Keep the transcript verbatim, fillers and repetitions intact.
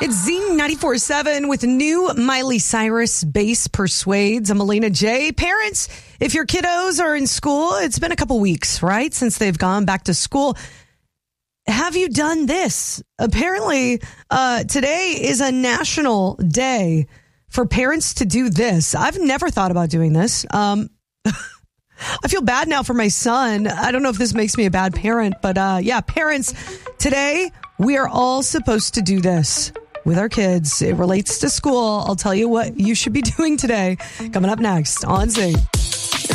It's Z ninety-four point seven with new Miley Cyrus bass Persuades. I'm Melina J. Parents, if your kiddos are in school, it's been a couple weeks, right, since they've gone back to school. Have you done this? Apparently, uh, today is a national day for parents to do this. I've never thought about doing this. Um, I feel bad now for my son. I don't know if this makes me a bad parent, but uh, yeah, parents, today we are all supposed to do this with our kids. It relates to school. I'll tell you what you should be doing today. Coming up next on Z.